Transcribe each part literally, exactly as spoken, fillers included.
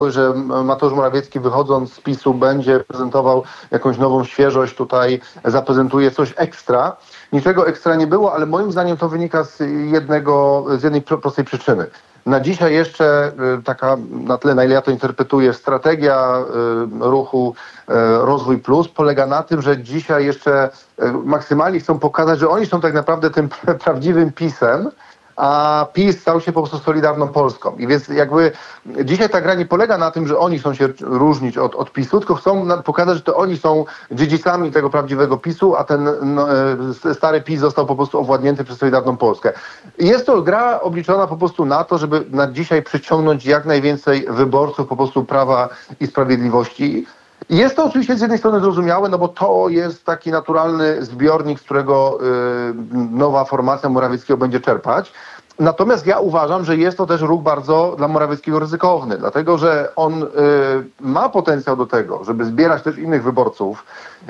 że Mateusz Morawiecki, wychodząc z PiS-u, będzie prezentował jakąś nową świeżość, tutaj zaprezentuje coś ekstra. Niczego ekstra nie było, ale moim zdaniem to wynika z jednego, z jednej prostej przyczyny. Na dzisiaj jeszcze taka, na tyle, na ile ja to interpretuję, strategia ruchu Rozwój Plus polega na tym, że dzisiaj jeszcze maksymalnie chcą pokazać, że oni są tak naprawdę tym prawdziwym PiS-em, a PiS stał się po prostu Solidarną Polską. I więc jakby dzisiaj ta gra nie polega na tym, że oni chcą się różnić od, od PiS-u, tylko chcą pokazać, że to oni są dziedzicami tego prawdziwego PiS-u, a ten no, stary PiS został po prostu owładnięty przez Solidarną Polskę. I jest to gra obliczona po prostu na to, żeby na dzisiaj przyciągnąć jak najwięcej wyborców po prostu Prawa i Sprawiedliwości. I jest to oczywiście z jednej strony zrozumiałe, no bo to jest taki naturalny zbiornik, z którego y, nowa formacja Morawieckiego będzie czerpać. Natomiast ja uważam, że jest to też ruch bardzo dla Morawieckiego ryzykowny, dlatego że on y, ma potencjał do tego, żeby zbierać też innych wyborców,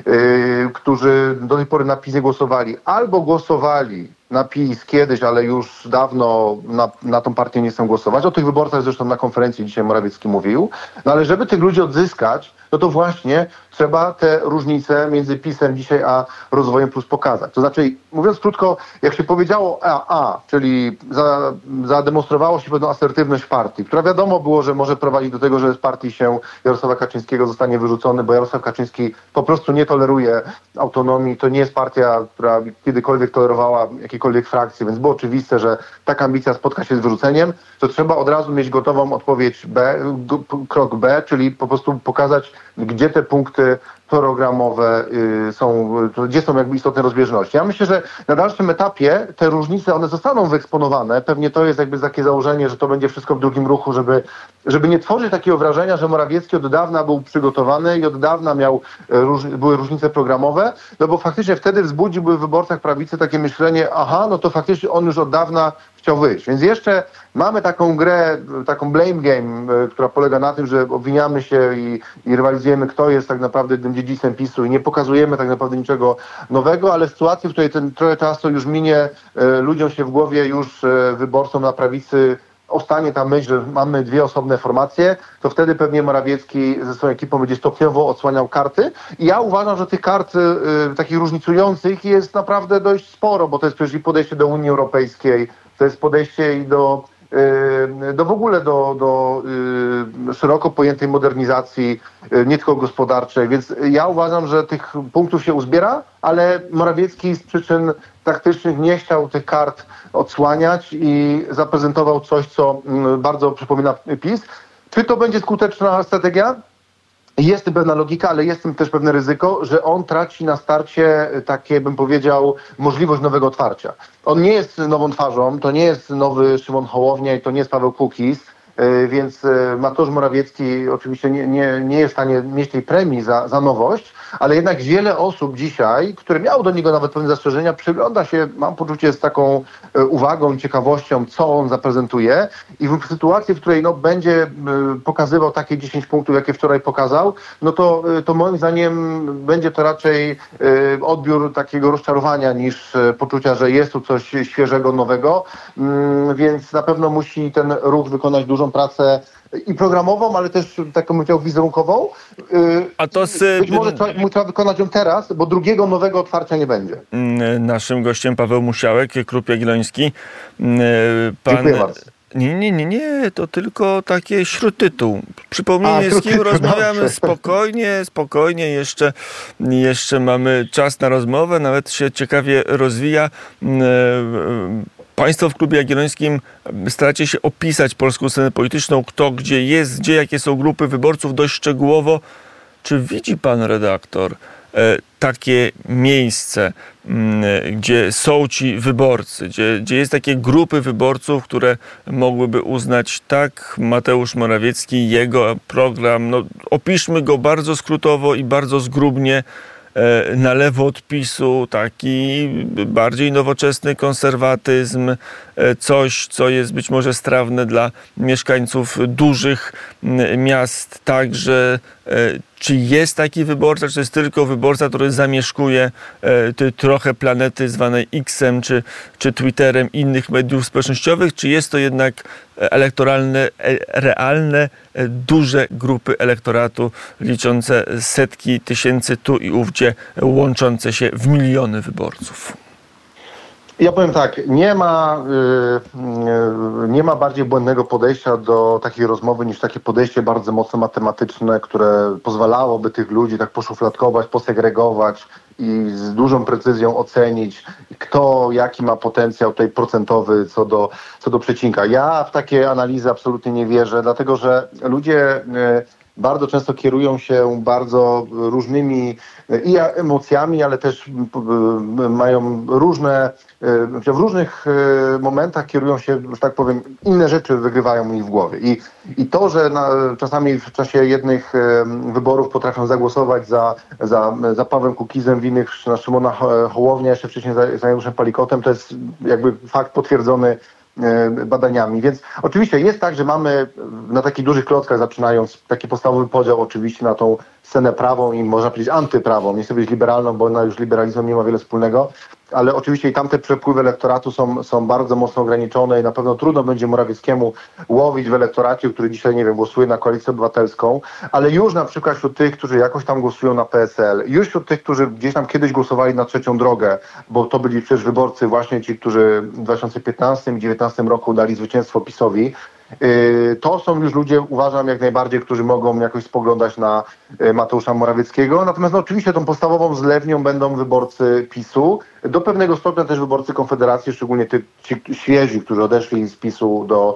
y, którzy do tej pory na PiS nie głosowali, albo głosowali na PiS kiedyś, ale już dawno na, na tą partię nie chcą głosować. O tych wyborcach zresztą na konferencji dzisiaj Morawiecki mówił. No ale żeby tych ludzi odzyskać, no to właśnie trzeba te różnice między PiS-em dzisiaj a Rozwojem Plus pokazać. To znaczy, mówiąc krótko, jak się powiedziało A A, czyli za, zademonstrowało się pewną asertywność w partii, która wiadomo było, że może prowadzić do tego, że z partii się Jarosława Kaczyńskiego zostanie wyrzucony, bo Jarosław Kaczyński po prostu nie toleruje autonomii. To nie jest partia, która kiedykolwiek tolerowała jakiekolwiek frakcje, więc było oczywiste, że taka ambicja spotka się z wyrzuceniem, to trzeba od razu mieć gotową odpowiedź B, krok B, czyli po prostu pokazać, gdzie te punkty programowe y, są, gdzie są jakby istotne rozbieżności. Ja myślę, że na dalszym etapie te różnice, one zostaną wyeksponowane. Pewnie to jest jakby takie założenie, że to będzie wszystko w drugim ruchu, żeby, żeby nie tworzyć takiego wrażenia, że Morawiecki od dawna był przygotowany i od dawna miał, róż, były różnice programowe, no bo faktycznie wtedy wzbudziłby w wyborcach prawicy takie myślenie, aha, no to faktycznie on już od dawna chciał wyjść. Więc jeszcze mamy taką grę, taką blame game, która polega na tym, że obwiniamy się i, i rywalizujemy, kto jest tak naprawdę tym dziedzicem PiS-u i nie pokazujemy tak naprawdę niczego nowego, ale w sytuacji, w której ten trochę czasu już minie, ludziom się w głowie już wyborcom na prawicy ostanie ta myśl, że mamy dwie osobne formacje, to wtedy pewnie Morawiecki ze swoją ekipą będzie stopniowo odsłaniał karty. I ja uważam, że tych kart y, takich różnicujących jest naprawdę dość sporo, bo to jest przecież i podejście do Unii Europejskiej, to jest podejście i do, y, do w ogóle do, do y, szeroko pojętej modernizacji, y, nie tylko gospodarczej. Więc ja uważam, że tych punktów się uzbiera, ale Morawiecki z przyczyn taktycznych nie chciał tych kart odsłaniać i zaprezentował coś, co bardzo przypomina PiS. Czy to będzie skuteczna strategia? Jest pewna logika, ale jest tym też pewne ryzyko, że on traci na starcie takie, bym powiedział, możliwość nowego otwarcia. On nie jest nową twarzą, to nie jest nowy Szymon Hołownia i to nie jest Paweł Kukiz, więc Mateusz Morawiecki oczywiście nie, nie, nie jest w stanie mieć tej premii za, za nowość, ale jednak wiele osób dzisiaj, które miało do niego nawet pewne zastrzeżenia, przygląda się, mam poczucie, z taką uwagą, ciekawością, co on zaprezentuje i w sytuacji, w której no, będzie pokazywał takie dziesięć punktów, jakie wczoraj pokazał, no to, to moim zdaniem będzie to raczej odbiór takiego rozczarowania niż poczucia, że jest tu coś świeżego, nowego, więc na pewno musi ten ruch wykonać dużą pracę i programową, ale też taką, bym chciał, wizerunkową. A to z... Być może trzeba, trzeba wykonać ją teraz, bo drugiego nowego otwarcia nie będzie. Naszym gościem Paweł Musiałek, Klub Jagielloński. Pan... Dziękuję bardzo. Nie, nie, nie, nie, to tylko taki śródtytuł. Przypomnijmy, z kim rozmawiamy dobrze. spokojnie, spokojnie, jeszcze, jeszcze mamy czas na rozmowę, nawet się ciekawie rozwija. Państwo w Klubie Jagiellońskim staracie się opisać polską scenę polityczną, kto gdzie jest, gdzie, jakie są grupy wyborców dość szczegółowo. Czy widzi pan redaktor e, takie miejsce, m, gdzie są ci wyborcy, gdzie, gdzie jest takie grupy wyborców, które mogłyby uznać, tak, Mateusz Morawiecki, jego program, no, opiszmy go bardzo skrótowo i bardzo zgrubnie, na lewo od PiS-u, taki bardziej nowoczesny konserwatyzm, coś, co jest być może strawne dla mieszkańców dużych miast, także czy jest taki wyborca, czy to jest tylko wyborca, który zamieszkuje trochę planety zwanej X-em, czy, czy Twitterem innych mediów społecznościowych, czy jest to jednak elektoralne, realne, duże grupy elektoratu liczące setki tysięcy tu i ówdzie, łączące się w miliony wyborców? Ja powiem tak, nie ma, yy, nie ma bardziej błędnego podejścia do takiej rozmowy niż takie podejście bardzo mocno matematyczne, które pozwalałoby tych ludzi tak poszufladkować, posegregować i z dużą precyzją ocenić, kto jaki ma potencjał tutaj procentowy co do, co do przecinka. Ja w takie analizy absolutnie nie wierzę, dlatego że ludzie yy, bardzo często kierują się bardzo różnymi i emocjami, ale też mają różne, w różnych momentach kierują się, że tak powiem, inne rzeczy wygrywają ich w głowie. I, i to, że na, czasami w czasie jednych wyborów potrafią zagłosować za, za, za Pawłem Kukizem, w innych na Szymona Hołownię, jeszcze wcześniej za, za Januszem Palikotem, to jest jakby fakt potwierdzony badaniami. Więc oczywiście jest tak, że mamy na takich dużych klockach, zaczynając taki podstawowy podział oczywiście na tą scenę prawą i można powiedzieć antyprawą, nie chcę być liberalną, bo ona już z liberalizmem nie ma wiele wspólnego, ale oczywiście i tamte przepływy elektoratu są, są bardzo mocno ograniczone i na pewno trudno będzie Morawieckiemu łowić w elektoracie, który dzisiaj, nie wiem, głosuje na Koalicję Obywatelską, ale już na przykład wśród tych, którzy jakoś tam głosują na P S L, już wśród tych, którzy gdzieś tam kiedyś głosowali na Trzecią Drogę, bo to byli przecież wyborcy właśnie ci, którzy w dwa tysiące piętnastym i dwa tysiące dziewiętnastym roku dali zwycięstwo PiS-owi. To są już ludzie, uważam, jak najbardziej, którzy mogą jakoś spoglądać na Mateusza Morawieckiego. Natomiast no, oczywiście tą podstawową zlewnią będą wyborcy PiS-u. Do pewnego stopnia też wyborcy Konfederacji, szczególnie ty, ci świeżi, którzy odeszli z PiS-u do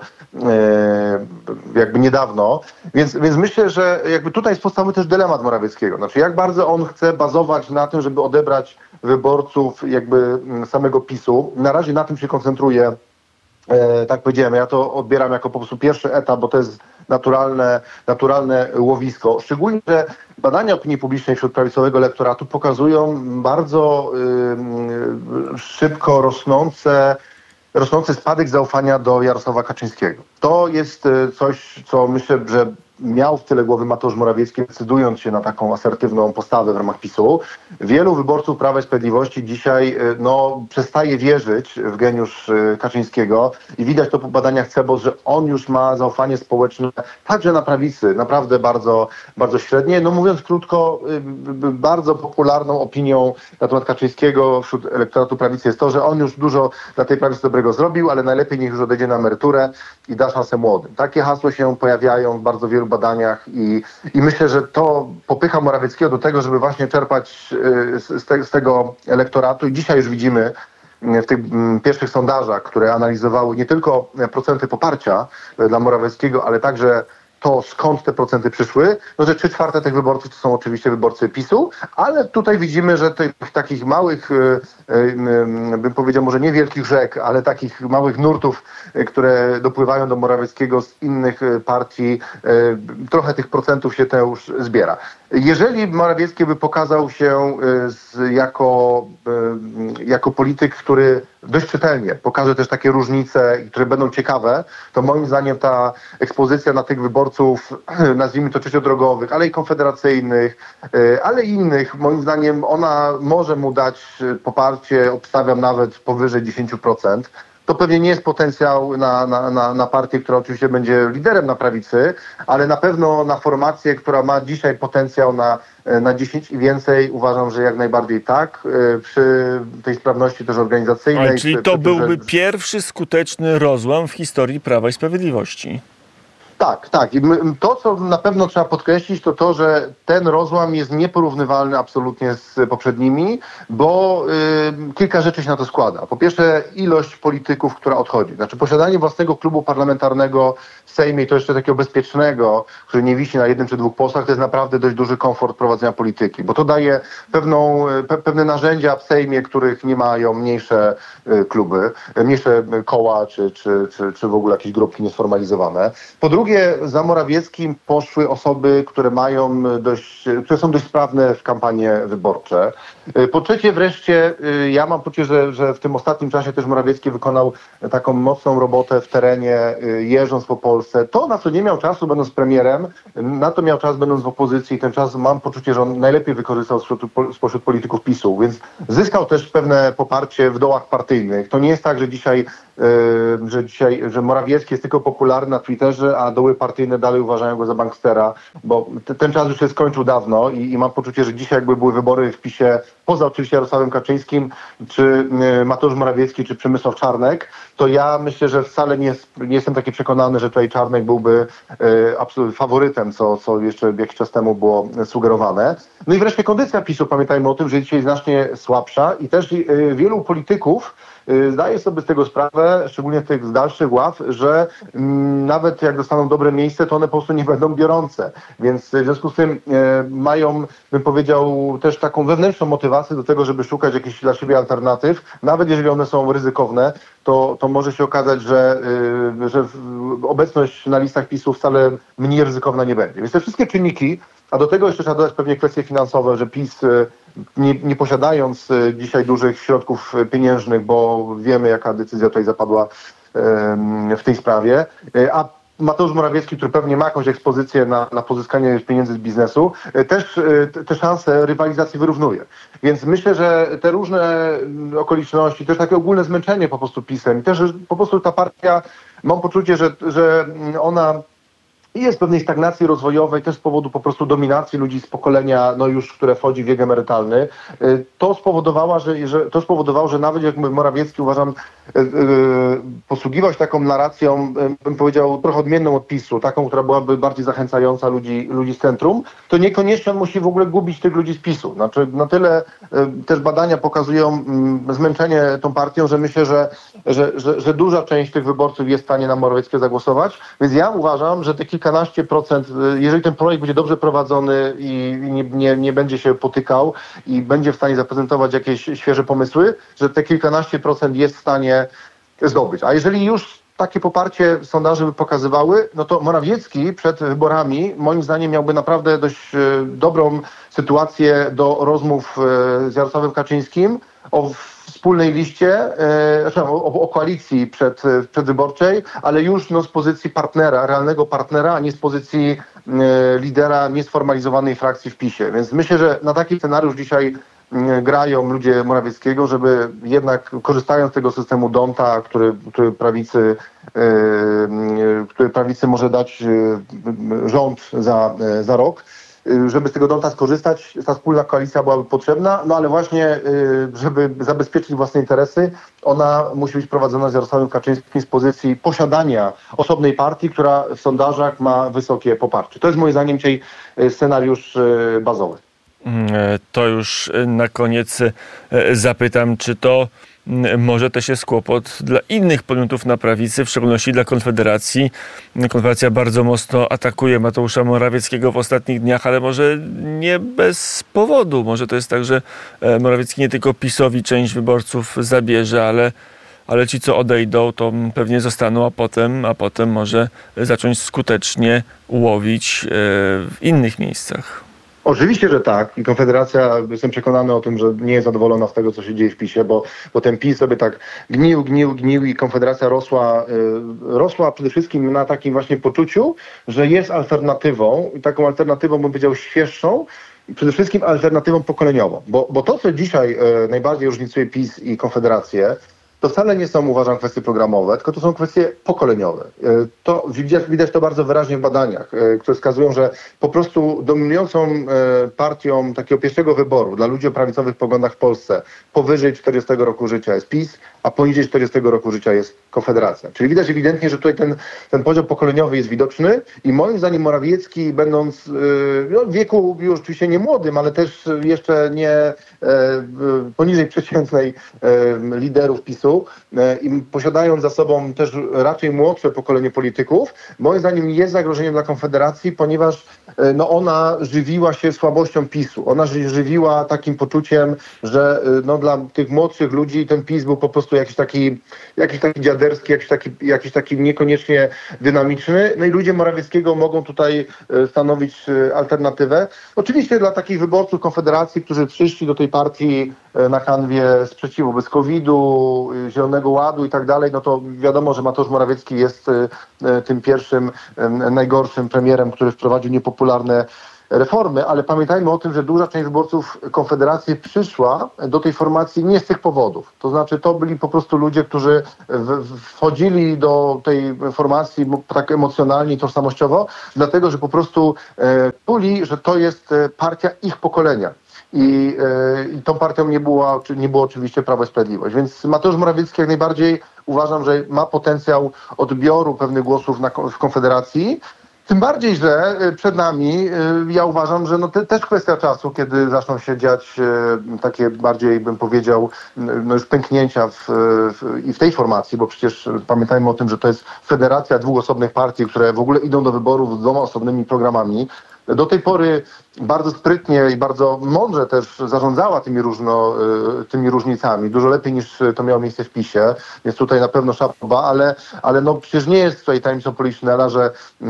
e, jakby niedawno. Więc, więc myślę, że jakby tutaj jest podstawowy też dylemat Morawieckiego. Znaczy, jak bardzo on chce bazować na tym, żeby odebrać wyborców jakby samego PiS-u. Na razie na tym się koncentruje. E, tak powiedziałem, ja to odbieram jako po prostu pierwszy etap, bo to jest naturalne, naturalne łowisko. Szczególnie, że badania opinii publicznej wśród prawicowego elektoratu pokazują bardzo y, szybko rosnące, rosnący spadek zaufania do Jarosława Kaczyńskiego. To jest y, coś, co myślę, że miał w tyle głowy Mateusz Morawiecki, decydując się na taką asertywną postawę w ramach PiS-u. Wielu wyborców Prawa i Sprawiedliwości dzisiaj no, przestaje wierzyć w geniusz Kaczyńskiego i widać to po badaniach C E B O S, że on już ma zaufanie społeczne także na prawicy, naprawdę bardzo, bardzo średnie. No mówiąc krótko, bardzo popularną opinią na temat Kaczyńskiego wśród elektoratu prawicy jest to, że on już dużo dla tej prawicy dobrego zrobił, ale najlepiej niech już odejdzie na emeryturę i da szansę młodym. Takie hasła się pojawiają w bardzo wielu badaniach i, i myślę, że to popycha Morawieckiego do tego, żeby właśnie czerpać z, te, z tego elektoratu i dzisiaj już widzimy w tych pierwszych sondażach, które analizowały nie tylko procenty poparcia dla Morawieckiego, ale także to, skąd te procenty przyszły, no że trzy czwarte tych wyborców to są oczywiście wyborcy PiS-u, ale tutaj widzimy, że tych takich małych, bym powiedział może nie wielkich rzek, ale takich małych nurtów, które dopływają do Morawieckiego z innych partii, trochę tych procentów się to już zbiera. Jeżeli Morawiecki by pokazał się jako, jako polityk, który dość czytelnie pokaże też takie różnice, które będą ciekawe, to moim zdaniem ta ekspozycja na tych wyborców, nazwijmy to trzeciodrogowych, ale i konfederacyjnych, ale i innych, moim zdaniem ona może mu dać poparcie, obstawiam nawet powyżej dziesięć procent. To pewnie nie jest potencjał na, na, na, na partię, która oczywiście będzie liderem na prawicy, ale na pewno na formację, która ma dzisiaj potencjał na, na dziesięć i więcej, uważam, że jak najbardziej tak, przy tej sprawności też organizacyjnej. Ale czyli przy, to przy, byłby że... pierwszy skuteczny rozłam w historii Prawa i Sprawiedliwości. Tak, tak. I to, co na pewno trzeba podkreślić, to to, że ten rozłam jest nieporównywalny absolutnie z poprzednimi, bo y, kilka rzeczy się na to składa. Po pierwsze, ilość polityków, która odchodzi. Znaczy posiadanie własnego klubu parlamentarnego w Sejmie i to jeszcze takiego bezpiecznego, który nie wisi na jednym czy dwóch posłach, to jest naprawdę dość duży komfort prowadzenia polityki, bo to daje pewną, pe, pewne narzędzia w Sejmie, których nie mają mniejsze y, kluby, mniejsze koła czy, czy, czy, czy w ogóle jakieś grupki niesformalizowane. Po drugie, drugie, za Morawieckim poszły osoby, które mają dość, które są dość sprawne w kampanie wyborcze. Po trzecie wreszcie, ja mam poczucie, że, że w tym ostatnim czasie też Morawiecki wykonał taką mocną robotę w terenie, jeżdżąc po Polsce. To, na co nie miał czasu będąc premierem, na to miał czas będąc w opozycji i ten czas mam poczucie, że on najlepiej wykorzystał spośród, spośród polityków PiSu, więc zyskał też pewne poparcie w dołach partyjnych. To nie jest tak, że dzisiaj Yy, że dzisiaj, że Morawiecki jest tylko popularny na Twitterze, a doły partyjne dalej uważają go za bankstera, bo te, ten czas już się skończył dawno i, i mam poczucie, że dzisiaj jakby były wybory w PiSie, poza oczywiście Jarosławem Kaczyńskim, czy yy, Mateusz Morawiecki, czy Przemysław Czarnek, to ja myślę, że wcale nie, nie jestem taki przekonany, że tutaj Czarnek byłby yy, absolutnie faworytem, co, co jeszcze jakiś czas temu było sugerowane. No i wreszcie kondycja PiSu, pamiętajmy o tym, że dzisiaj jest znacznie słabsza i też yy, wielu polityków zdaję sobie z tego sprawę, szczególnie tych z dalszych ław, że m, nawet jak dostaną dobre miejsce, to one po prostu nie będą biorące. Więc w związku z tym e, mają, bym powiedział, też taką wewnętrzną motywację do tego, żeby szukać jakichś dla siebie alternatyw. Nawet jeżeli one są ryzykowne, to, to może się okazać, że, y, że obecność na listach PiSu wcale mniej ryzykowna nie będzie. Więc te wszystkie czynniki, a do tego jeszcze trzeba dodać pewnie kwestie finansowe, że PiS y, Nie, nie posiadając dzisiaj dużych środków pieniężnych, bo wiemy, jaka decyzja tutaj zapadła w tej sprawie, a Mateusz Morawiecki, który pewnie ma jakąś ekspozycję na, na pozyskanie pieniędzy z biznesu, też te szanse rywalizacji wyrównuje. Więc myślę, że te różne okoliczności, też takie ogólne zmęczenie po prostu PiS-em, też po prostu ta partia, mam poczucie, że, że ona i jest pewnej stagnacji rozwojowej też z powodu po prostu dominacji ludzi z pokolenia, no już, które wchodzi w wiek emerytalny. To spowodowało, że, że, to spowodowało, że nawet jak Morawiecki, uważam, yy, posługiwał się taką narracją, yy, bym powiedział, trochę odmienną od PiSu, taką, która byłaby bardziej zachęcająca ludzi, ludzi z centrum, to niekoniecznie on musi w ogóle gubić tych ludzi z PiSu. Znaczy, na tyle yy, też badania pokazują yy, zmęczenie tą partią, że myślę, że, że, że, że duża część tych wyborców jest w stanie na Morawieckiego zagłosować. Więc ja uważam, że te kilka kilkanaście procent, jeżeli ten projekt będzie dobrze prowadzony i nie, nie, nie będzie się potykał i będzie w stanie zaprezentować jakieś świeże pomysły, że te kilkanaście procent jest w stanie zdobyć. A jeżeli już takie poparcie sondaże by pokazywały, no to Morawiecki przed wyborami moim zdaniem miałby naprawdę dość e, dobrą sytuację do rozmów e, z Jarosławem Kaczyńskim o wspólnej liście, e, o, o koalicji przed, przedwyborczej, ale już no, z pozycji partnera, realnego partnera, a nie z pozycji e, lidera niesformalizowanej frakcji w PiSie. Więc myślę, że na taki scenariusz dzisiaj e, grają ludzie Morawieckiego, żeby jednak korzystając z tego systemu Donta, który, który prawicy e, który prawicy może dać e, rząd za, e, za rok, żeby z tego Donta skorzystać, ta wspólna koalicja byłaby potrzebna, no ale właśnie, żeby zabezpieczyć własne interesy, ona musi być prowadzona z Jarosławem Kaczyńskim z pozycji posiadania osobnej partii, która w sondażach ma wysokie poparcie. To jest moim zdaniem dzisiaj scenariusz bazowy. To już na koniec zapytam, czy to może też jest kłopot dla innych podmiotów na prawicy, w szczególności dla Konfederacji. Konfederacja bardzo mocno atakuje Mateusza Morawieckiego w ostatnich dniach, ale może nie bez powodu. Może to jest tak, że Morawiecki nie tylko PiS-owi część wyborców zabierze, ale, ale ci, co odejdą, to pewnie zostaną, a potem, a potem może zacząć skutecznie łowić w innych miejscach. Oczywiście, że tak. I Konfederacja, jestem przekonany o tym, że nie jest zadowolona z tego, co się dzieje w PiSie, bo, bo ten PiS sobie tak gnił, gnił, gnił i Konfederacja rosła, y, rosła przede wszystkim na takim właśnie poczuciu, że jest alternatywą i taką alternatywą, bym powiedział, świeższą i przede wszystkim alternatywą pokoleniową. Bo, bo to, co dzisiaj y, najbardziej różnicuje PiS i Konfederację, to wcale nie są, uważam, kwestie programowe, tylko to są kwestie pokoleniowe. To widać, widać to bardzo wyraźnie w badaniach, które wskazują, że po prostu dominującą partią takiego pierwszego wyboru dla ludzi o prawicowych poglądach w Polsce powyżej czterdziestego roku życia jest PiS, a poniżej czterdziestego roku życia jest Konfederacja. Czyli widać ewidentnie, że tutaj ten, ten podział pokoleniowy jest widoczny i moim zdaniem Morawiecki, będąc no, w wieku już oczywiście nie młodym, ale też jeszcze nie e, poniżej przeciętnej e, liderów PiSu e, i posiadając za sobą też raczej młodsze pokolenie polityków, moim zdaniem jest zagrożeniem dla Konfederacji, ponieważ no ona żywiła się słabością PiSu. Ona żywiła takim poczuciem, że no dla tych młodszych ludzi ten PiS był po prostu jakiś taki, jakiś taki dziaderski, jakiś taki, jakiś taki niekoniecznie dynamiczny. No i ludzie Morawieckiego mogą tutaj stanowić alternatywę. Oczywiście dla takich wyborców Konfederacji, którzy przyszli do tej partii na kanwie sprzeciwu wobec kowida, Zielonego Ładu i tak dalej, no to wiadomo, że Mateusz Morawiecki jest tym pierwszym, najgorszym premierem, który wprowadził niepopularne reformy, ale pamiętajmy o tym, że duża część wyborców Konfederacji przyszła do tej formacji nie z tych powodów. To znaczy to byli po prostu ludzie, którzy w, wchodzili do tej formacji tak emocjonalnie i tożsamościowo, dlatego że po prostu e, czuli, że to jest partia ich pokolenia. I, e, i tą partią nie, była, nie było oczywiście Prawo i Sprawiedliwość. Więc Mateusz Morawiecki jak najbardziej uważam, że ma potencjał odbioru pewnych głosów na, w Konfederacji. Tym bardziej, że przed nami, ja uważam, że no te, też kwestia czasu, kiedy zaczną się dziać e, takie bardziej, bym powiedział, no już pęknięcia w, w, i w tej formacji, bo przecież pamiętajmy o tym, że to jest federacja dwóch osobnych partii, które w ogóle idą do wyborów z dwoma osobnymi programami. Do tej pory bardzo sprytnie i bardzo mądrze też zarządzała tymi, różno, tymi różnicami. Dużo lepiej niż to miało miejsce w PiSie. Więc tutaj na pewno szapoba, ale, ale no przecież nie jest tutaj tajemnicą Poliszynela, że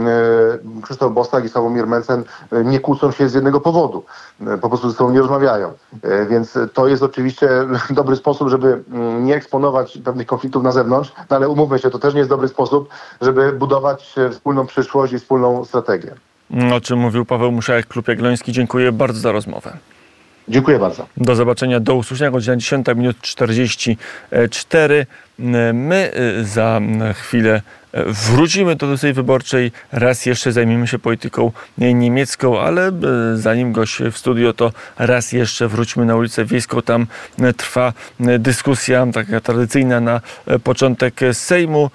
e, Krzysztof Bosak i Sławomir Mencen nie kłócą się z jednego powodu. E, po prostu ze sobą nie rozmawiają. E, więc to jest oczywiście dobry sposób, żeby nie eksponować pewnych konfliktów na zewnątrz, no ale umówmy się, to też nie jest dobry sposób, żeby budować wspólną przyszłość i wspólną strategię. O czym mówił Paweł Muszałek, Klub Jagielloński. Dziękuję bardzo za rozmowę. Dziękuję bardzo. Do zobaczenia, do usłyszenia. Godzina dziesiąta minut czterdzieści cztery. My za chwilę wrócimy do tej wyborczej. Raz jeszcze zajmiemy się polityką niemiecką, ale zanim gość w studio, to raz jeszcze wróćmy na ulicę Wiejską. Tam trwa dyskusja taka tradycyjna na początek Sejmu.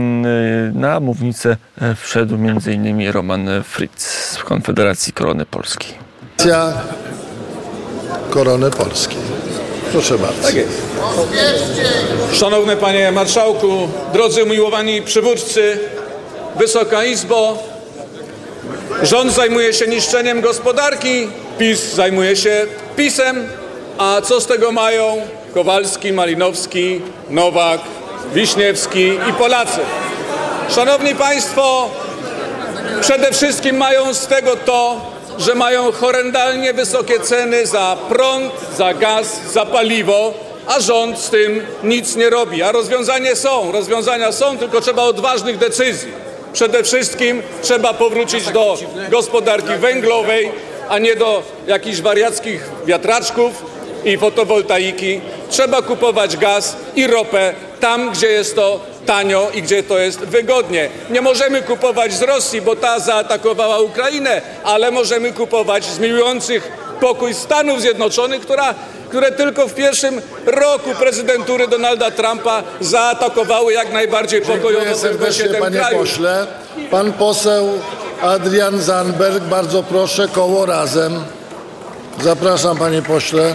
Na mównicę wszedł między innymi Roman Fritz z Konfederacji Korony Polskiej. Korony Polskiej. Proszę bardzo. Tak jest. Szanowny Panie Marszałku, drodzy umiłowani przywódcy, Wysoka Izbo, rząd zajmuje się niszczeniem gospodarki, PiS zajmuje się PiS-em, a co z tego mają Kowalski, Malinowski, Nowak, Wiśniewski i Polacy? Szanowni Państwo, przede wszystkim mają z tego to, że mają horrendalnie wysokie ceny za prąd, za gaz, za paliwo, a rząd z tym nic nie robi. A rozwiązania są, rozwiązania są, tylko trzeba odważnych decyzji. Przede wszystkim trzeba powrócić do gospodarki węglowej, a nie do jakichś wariackich wiatraczków i fotowoltaiki. Trzeba kupować gaz i ropę tam, gdzie jest to tanio i gdzie to jest wygodnie. Nie możemy kupować z Rosji, bo ta zaatakowała Ukrainę, ale możemy kupować z miłujących pokój Stanów Zjednoczonych, która, które tylko w pierwszym roku prezydentury Donalda Trumpa zaatakowały jak najbardziej pokojowo Dziękuję serdecznie, panie kraju. Pośle. Pan poseł Adrian Zandberg, bardzo proszę, koło Razem. Zapraszam, panie pośle.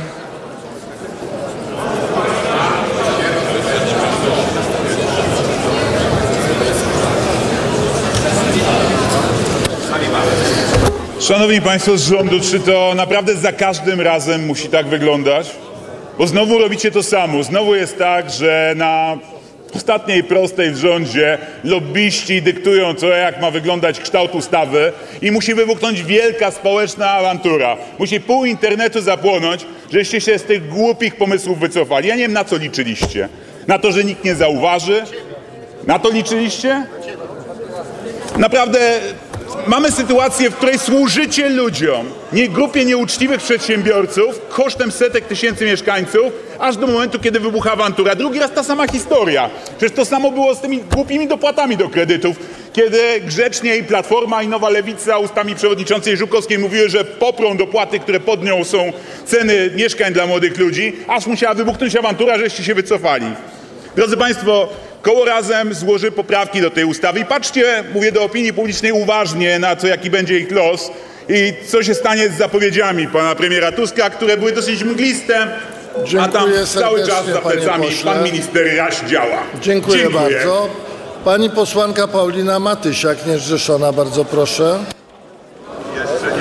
Szanowni Państwo z rządu, czy to naprawdę za każdym razem musi tak wyglądać? Bo znowu robicie to samo. Znowu jest tak, że na ostatniej prostej w rządzie lobbyści dyktują, co jak ma wyglądać kształt ustawy i musi wybuchnąć wielka społeczna awantura. Musi pół internetu zapłonąć, żeście się z tych głupich pomysłów wycofali. Ja nie wiem, na co liczyliście. Na to, że nikt nie zauważy? Na to liczyliście? Naprawdę... Mamy sytuację, w której służycie ludziom, nie grupie nieuczciwych przedsiębiorców, kosztem setek tysięcy mieszkańców, aż do momentu, kiedy wybucha awantura. Drugi raz ta sama historia. Przecież to samo było z tymi głupimi dopłatami do kredytów, kiedy grzecznie i Platforma i Nowa Lewica ustami przewodniczącej Żukowskiej mówiły, że poprą dopłaty, które podniosą ceny mieszkań dla młodych ludzi, aż musiała wybuchnąć awantura, żeście się wycofali. Drodzy Państwo, Koło Razem złoży poprawki do tej ustawy i patrzcie, mówię do opinii publicznej, uważnie na to, jaki będzie ich los i co się stanie z zapowiedziami pana premiera Tuska, które były dosyć mgliste, Dziękuję a tam cały czas za panie plecami pośle. pan minister Jaś działa. Dziękuję, Dziękuję bardzo. Pani posłanka Paulina Matysiak, niezrzeszona, bardzo proszę. Jeszcze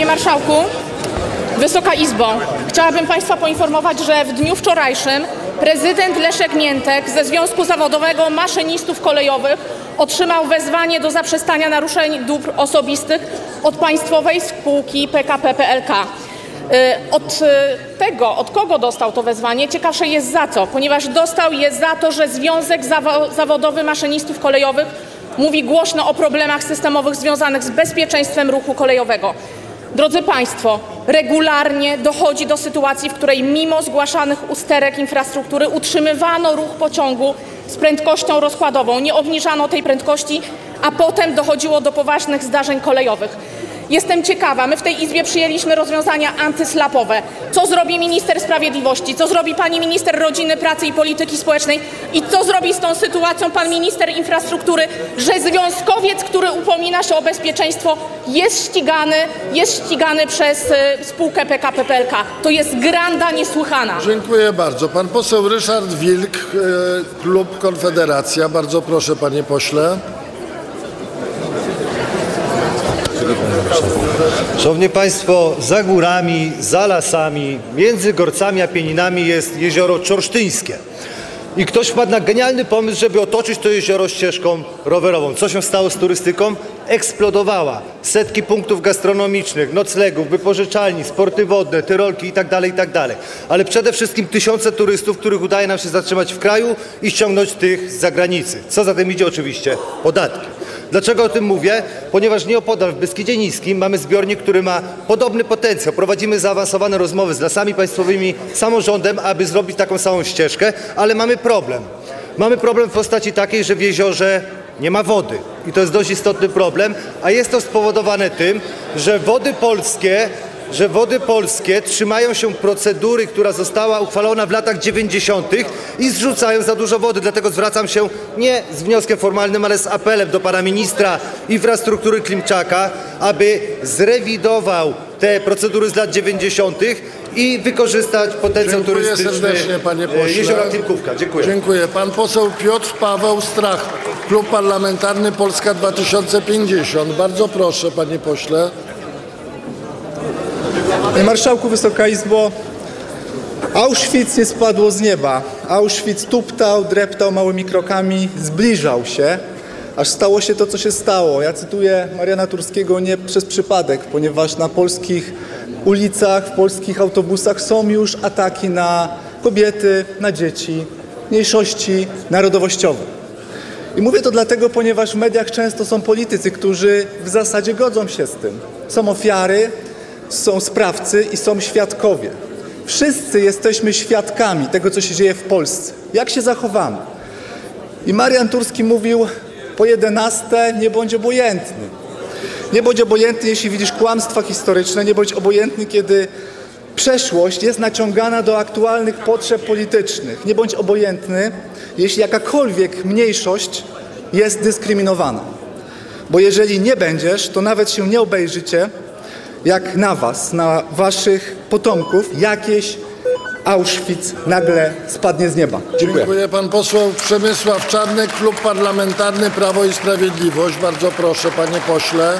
Panie Marszałku, Wysoka Izbo, chciałabym Państwa poinformować, że w dniu wczorajszym prezydent Leszek Miętek ze Związku Zawodowego Maszynistów Kolejowych otrzymał wezwanie do zaprzestania naruszeń dóbr osobistych od państwowej spółki P K P P L K. Od tego, od kogo dostał to wezwanie, ciekawsze jest za co, ponieważ dostał je za to, że Związek Zawodowy Maszynistów Kolejowych mówi głośno o problemach systemowych związanych z bezpieczeństwem ruchu kolejowego. Drodzy Państwo, regularnie dochodzi do sytuacji, w której mimo zgłaszanych usterek infrastruktury utrzymywano ruch pociągu z prędkością rozkładową, nie obniżano tej prędkości, a potem dochodziło do poważnych zdarzeń kolejowych. Jestem ciekawa, my w tej Izbie przyjęliśmy rozwiązania antyslapowe. Co zrobi minister sprawiedliwości, co zrobi pani minister rodziny, pracy i polityki społecznej i co zrobi z tą sytuacją pan minister infrastruktury, że związkowiec, który upomina się o bezpieczeństwo, jest ścigany, jest ścigany przez y, spółkę P K P P L K. To jest granda niesłychana. Dziękuję bardzo. Pan poseł Ryszard Wilk, y, klub Konfederacja. Bardzo proszę, panie pośle. Szanowni Państwo, za górami, za lasami, między Gorcami a Pieninami jest jezioro Czorsztyńskie. I ktoś wpadł na genialny pomysł, żeby otoczyć to jezioro ścieżką rowerową. Co się stało z turystyką? Eksplodowała. Setki punktów gastronomicznych, noclegów, wypożyczalni, sporty wodne, tyrolki itd., itd. Ale przede wszystkim tysiące turystów, których udaje nam się zatrzymać w kraju i ściągnąć tych z zagranicy. Co za tym idzie? Oczywiście podatki. Dlaczego o tym mówię? Ponieważ nieopodal w Beskidzie Niskim mamy zbiornik, który ma podobny potencjał. Prowadzimy zaawansowane rozmowy z Lasami Państwowymi, samorządem, aby zrobić taką samą ścieżkę, ale mamy problem. Mamy problem w postaci takiej, że w jeziorze nie ma wody. I to jest dość istotny problem, a jest to spowodowane tym, że wody polskie że wody polskie trzymają się procedury, która została uchwalona w latach dziewięćdziesiątych i zrzucają za dużo wody. Dlatego zwracam się nie z wnioskiem formalnym, ale z apelem do pana ministra infrastruktury Klimczaka, aby zrewidował te procedury z lat dziewięćdziesiątych i wykorzystać potencjał Dziękuję turystyczny serdecznie, panie pośle. jeziora Klimkówka. Dziękuję. Dziękuję. Pan poseł Piotr Paweł Strach, Klub Parlamentarny Polska dwa tysiące pięćdziesiąt. Bardzo proszę, panie pośle. Panie Marszałku, Wysoka Izbo, Auschwitz nie spadło z nieba. Auschwitz tuptał, dreptał małymi krokami, zbliżał się, aż stało się to, co się stało. Ja cytuję Mariana Turskiego nie przez przypadek, ponieważ na polskich ulicach, w polskich autobusach są już ataki na kobiety, na dzieci, mniejszości narodowościowe. I mówię to dlatego, ponieważ w mediach często są politycy, którzy w zasadzie godzą się z tym. Są ofiary, są sprawcy i są świadkowie. Wszyscy jesteśmy świadkami tego, co się dzieje w Polsce. Jak się zachowamy? I Marian Turski mówił po jedenaste, nie bądź obojętny. Nie bądź obojętny, jeśli widzisz kłamstwa historyczne, nie bądź obojętny, kiedy przeszłość jest naciągana do aktualnych potrzeb politycznych. Nie bądź obojętny, jeśli jakakolwiek mniejszość jest dyskryminowana. Bo jeżeli nie będziesz, to nawet się nie obejrzycie, jak na was, na waszych potomków jakieś Auschwitz nagle spadnie z nieba. Dziękuję. Dziękuję. Pan poseł Przemysław Czarnek, Klub Parlamentarny Prawo i Sprawiedliwość. Bardzo proszę, panie pośle.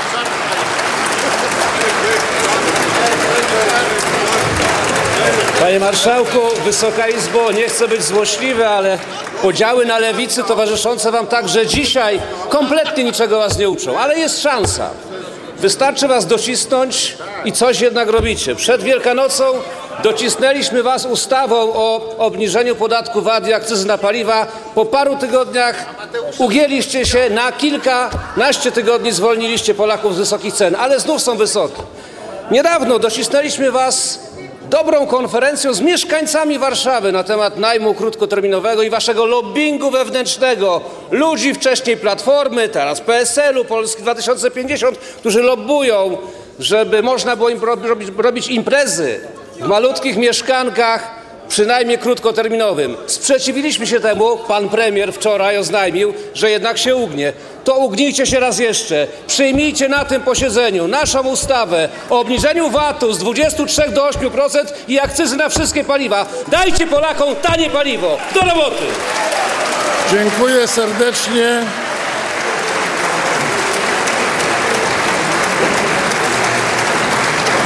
Panie Marszałku, Wysoka Izbo, nie chcę być złośliwy, ale podziały na lewicy towarzyszące wam także dzisiaj kompletnie niczego was nie uczą, ale jest szansa. Wystarczy was docisnąć i coś jednak robicie. Przed Wielkanocą docisnęliśmy was ustawą o obniżeniu podatku V A T i akcyzy na paliwa. Po paru tygodniach ugięliście się, na kilkanaście tygodni zwolniliście Polaków z wysokich cen, ale znów są wysokie. Niedawno docisnęliśmy was dobrą konferencją z mieszkańcami Warszawy na temat najmu krótkoterminowego i waszego lobbingu wewnętrznego. Ludzi wcześniej Platformy, teraz P S L-u, Polski dwa tysiące pięćdziesiąt, którzy lobbują, żeby można było im robić, robić imprezy w malutkich mieszkankach, przynajmniej krótkoterminowym. Sprzeciwiliśmy się temu, pan premier wczoraj oznajmił, że jednak się ugnie. To ugnijcie się raz jeszcze. Przyjmijcie na tym posiedzeniu naszą ustawę o obniżeniu V A T-u z dwudziestu trzech do ośmiu procent i akcyzy na wszystkie paliwa. Dajcie Polakom tanie paliwo. Do roboty! Dziękuję serdecznie.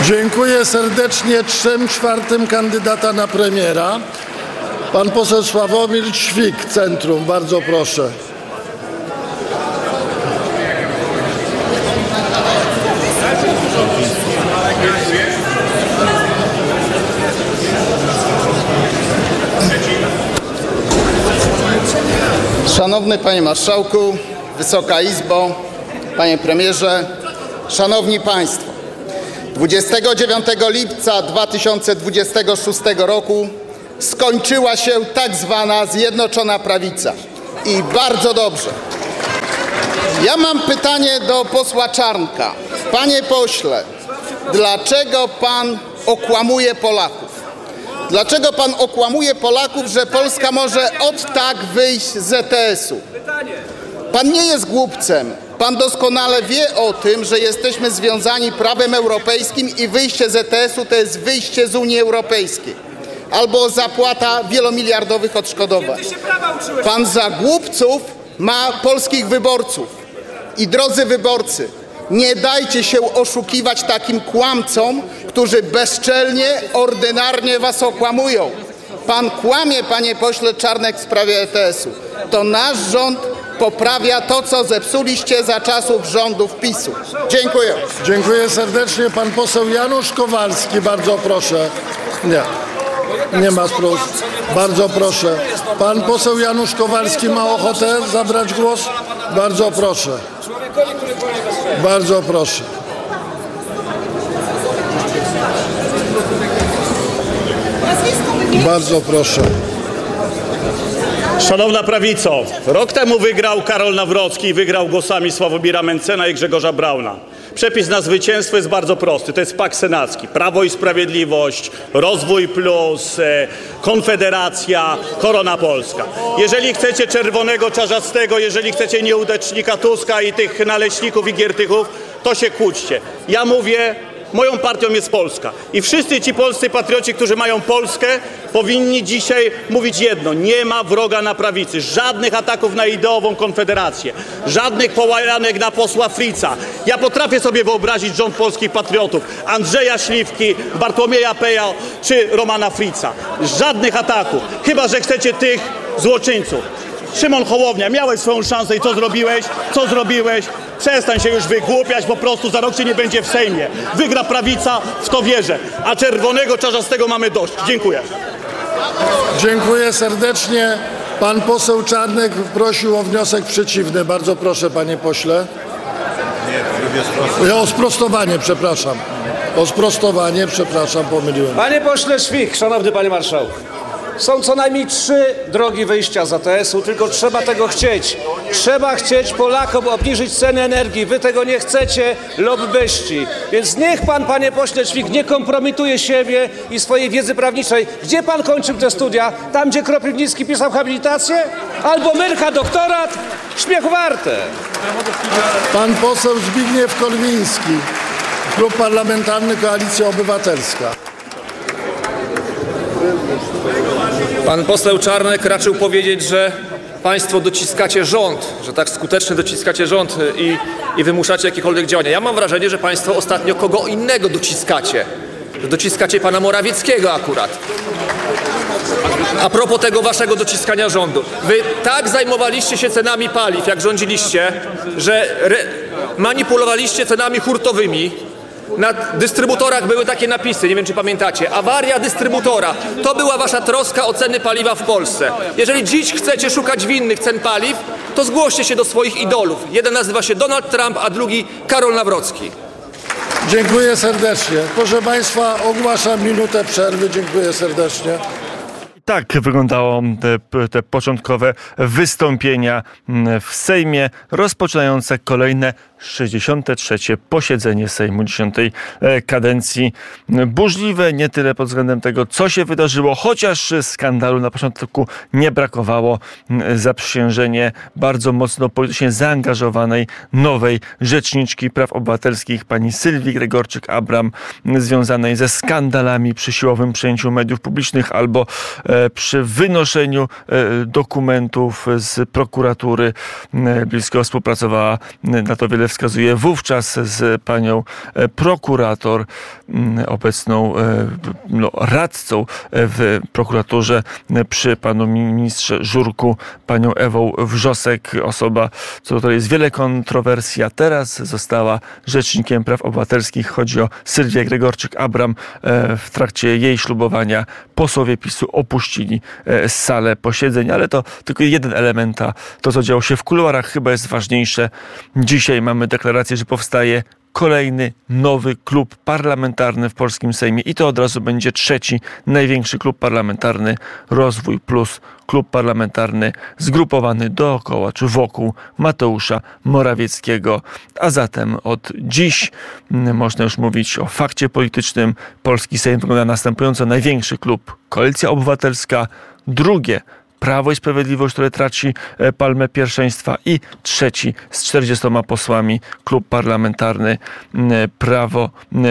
Dziękuję serdecznie trzem czwartym kandydata na premiera. Pan poseł Sławomir Ćwik, Centrum. Bardzo proszę. Szanowny Panie Marszałku, Wysoka Izbo, Panie Premierze, Szanowni Państwo. dwudziestego dziewiątego lipca dwa tysiące dwudziestego szóstego roku skończyła się tak zwana Zjednoczona Prawica. I bardzo dobrze. Ja mam pytanie do posła Czarnka. Panie pośle, dlaczego pan okłamuje Polaków? Dlaczego pan okłamuje Polaków, że Polska może od tak wyjść z Z T S-u? Pan nie jest głupcem. Pan doskonale wie o tym, że jesteśmy związani prawem europejskim i wyjście z Z T S-u to jest wyjście z Unii Europejskiej albo zapłata wielomiliardowych odszkodowań. Pan za głupców ma polskich wyborców. I drodzy wyborcy, nie dajcie się oszukiwać takim kłamcom, którzy bezczelnie, ordynarnie was okłamują. Pan kłamie, panie pośle Czarnek, w sprawie E T S-u. To nasz rząd poprawia to, co zepsuliście za czasów rządów PiS-u. Dziękuję. Dziękuję serdecznie. Pan poseł Janusz Kowalski, bardzo proszę. Nie. Nie ma sprób. Bardzo proszę. Pan poseł Janusz Kowalski ma ochotę zabrać głos? Bardzo proszę. Bardzo proszę. Bardzo proszę. Szanowna Prawico, rok temu wygrał Karol Nawrocki i wygrał głosami Sławomira Mencena i Grzegorza Brauna. Przepis na zwycięstwo jest bardzo prosty. To jest pakt senacki. Prawo i Sprawiedliwość, Rozwój Plus, Konfederacja, Korona Polska. Jeżeli chcecie czerwonego Czarzastego, jeżeli chcecie nieudacznika Tuska i tych naleśników i giertychów, to się kłóćcie. Ja mówię, moją partią jest Polska. I wszyscy ci polscy patrioci, którzy mają Polskę, powinni dzisiaj mówić jedno. Nie ma wroga na prawicy. Żadnych ataków na ideową Konfederację. Żadnych połajanek na posła Fritza. Ja potrafię sobie wyobrazić rząd polskich patriotów. Andrzeja Śliwki, Bartłomieja Peja czy Romana Fritza. Żadnych ataków. Chyba że chcecie tych złoczyńców. Szymon Hołownia, miałeś swoją szansę i co zrobiłeś? Co zrobiłeś? Przestań się już wygłupiać, po prostu za rok cię nie będzie w Sejmie. Wygra prawica, w to wierzę. A czerwonego Czarzastego mamy dość. Dziękuję. Dziękuję serdecznie. Pan poseł Czarnek prosił o wniosek przeciwny. Bardzo proszę, panie pośle. Nie, o sprostowanie, przepraszam. O sprostowanie, przepraszam, pomyliłem. Panie pośle Ćwik, szanowny panie marszałku. Są co najmniej trzy drogi wyjścia z A T S-u, tylko trzeba tego chcieć. Trzeba chcieć Polakom obniżyć ceny energii. Wy tego nie chcecie, lobbyści. Więc niech pan, panie pośle Ćwik, nie kompromituje siebie i swojej wiedzy prawniczej. Gdzie pan kończył te studia? Tam, gdzie Kropiwnicki pisał habilitację? Albo Myrcha doktorat? Śmiechu warte. Pan poseł Zbigniew Korwiński, Klub Parlamentarny Koalicja Obywatelska. Pan poseł Czarnek raczył powiedzieć, że państwo dociskacie rząd, że tak skutecznie dociskacie rząd i, i wymuszacie jakiekolwiek działania. Ja mam wrażenie, że państwo ostatnio kogo innego dociskacie. Że dociskacie pana Morawieckiego akurat. A propos tego waszego dociskania rządu. Wy tak zajmowaliście się cenami paliw, jak rządziliście, że manipulowaliście cenami hurtowymi. Na dystrybutorach były takie napisy, nie wiem czy pamiętacie. Awaria dystrybutora. To była wasza troska o ceny paliwa w Polsce. Jeżeli dziś chcecie szukać winnych cen paliw, to zgłoście się do swoich idolów. Jeden nazywa się Donald Trump, a drugi Karol Nawrocki. Dziękuję serdecznie. Proszę państwa, ogłaszam minutę przerwy. Dziękuję serdecznie. Tak wyglądało te, te początkowe wystąpienia w Sejmie, rozpoczynające kolejne sześćdziesiąte trzecie posiedzenie Sejmu dziesiątej kadencji. Burzliwe nie tyle pod względem tego, co się wydarzyło, chociaż skandalu na początku nie brakowało. Zaprzysiężenie bardzo mocno politycznie zaangażowanej nowej rzeczniczki praw obywatelskich, pani Sylwii Gregorczyk-Abram, związanej ze skandalami przy siłowym przejęciu mediów publicznych albo przy wynoszeniu dokumentów z prokuratury. Blisko współpracowała na to wiele wiele wskazuje wówczas z panią prokurator, obecną no, radcą w prokuraturze przy panu ministrze Żurku, panią Ewą Wrzosek, osoba, co do której jest wiele kontrowersji, a teraz została rzecznikiem praw obywatelskich. Chodzi o Sylwię Gregorczyk-Abram. W trakcie jej ślubowania posłowie PiSu opuścili salę posiedzeń, ale to tylko jeden element, a to, co działo się w kuluarach, chyba jest ważniejsze. Dzisiaj mamy deklarację, że powstaje kolejny nowy klub parlamentarny w polskim Sejmie i to od razu będzie trzeci największy klub parlamentarny, Rozwój Plus, klub parlamentarny zgrupowany dookoła czy wokół Mateusza Morawieckiego. A zatem od dziś można już mówić o fakcie politycznym. Polski Sejm wygląda następująco: największy klub Koalicja Obywatelska, drugie Prawo i Sprawiedliwość, które traci palmę pierwszeństwa, i trzeci z czterdziestoma posłami klub parlamentarny Prawo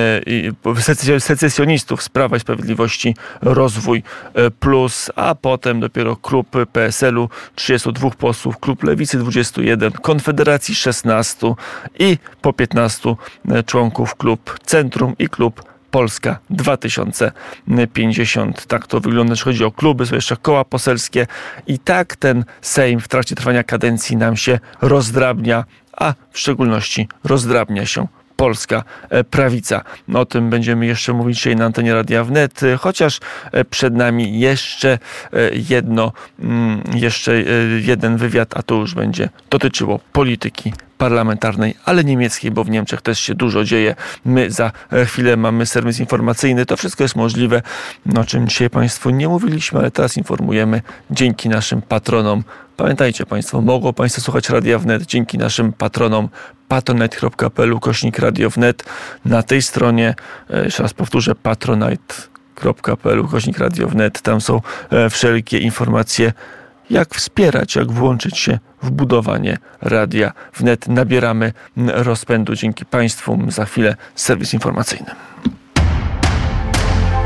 i secesjonistów z Prawa i Sprawiedliwości, Rozwój Plus, a potem dopiero klub P S L-u trzydziestu dwóch posłów, klub Lewicy dwudziestu jeden, Konfederacji szesnastu i po piętnastu członków klub Centrum i klub Polska dwa tysiące pięćdziesiąt. Tak to wygląda, jeśli chodzi o kluby. Są jeszcze koła poselskie i tak ten Sejm w trakcie trwania kadencji nam się rozdrabnia, a w szczególności rozdrabnia się polska prawica. O tym będziemy jeszcze mówić dzisiaj na antenie Radia Wnet, chociaż przed nami jeszcze jedno, jeszcze jeden wywiad, a to już będzie dotyczyło polityki parlamentarnej, ale niemieckiej, bo w Niemczech też się dużo dzieje. My za chwilę mamy serwis informacyjny. To wszystko jest możliwe, o czym dzisiaj Państwu nie mówiliśmy, ale teraz informujemy dzięki naszym patronom. Pamiętajcie Państwo, mogą Państwo słuchać Radia Wnet dzięki naszym patronom. patronite kropka p l ukośnik Radio Wnet. Na tej stronie, jeszcze raz powtórzę, patronite kropka p l ukośnik Radio Wnet. Tam są wszelkie informacje, jak wspierać, jak włączyć się w budowanie Radia Wnet. Nabieramy rozpędu dzięki Państwu. Za chwilę serwis informacyjny.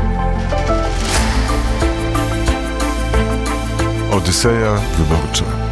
Odyseja wyborcza.